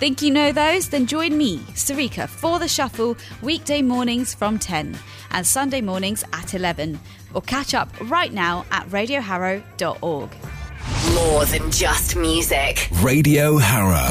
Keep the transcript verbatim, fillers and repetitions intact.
Think you know those? Then join me, Sarika, for The Shuffle weekday mornings from ten and Sunday mornings at eleven. Or catch up right now at radio harrow dot org. More than just music. Radio Harrow.